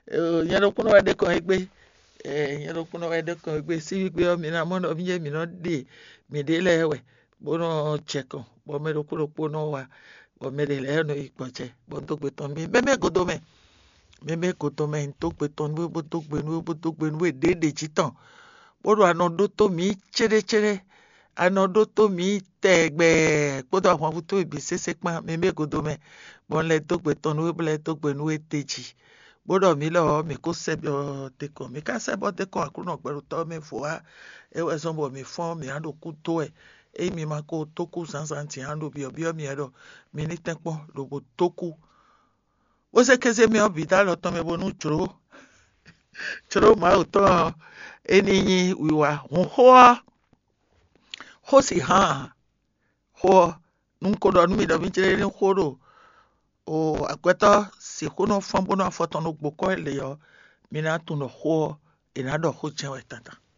Nyero kuno wa de ko egbe. Nyero kuno wa de ko egbe si gbe o mi na mo no mi je mi no de mi de lewe. Bono cheko. Bo me ro kuno pono wa. Bo me de le no ikpoche. Bo to gbe ton mi. Meme godome. Meme godome to gbe ton we bo to gbe nu we de chitan. Bodo anodo to mi chere. Anodo to mi tegbe. Bodo àwọn buto ibi sese pa meme godome. Bon le to gbe ton we ble to gbe nu we teji. Bodo mi lo mi ko sebio teko. Mi ka sebo teko akuno gberu to me foa. E we sombo mi fon mi ando kuto e. E mi ma ko toku sansanti ando bio mi edo. Mi ni tenpo lobo toku. O se keze mi obi da lo to me bonu choro. Choro ma o to eni wiwa hoa. Ho si ha. Ho nunko do mi do mi jere ni horo. O akweta si kuno fon bono afoto no gboko ele yo. Mi na tu no ho. Ina do ho chen we tata.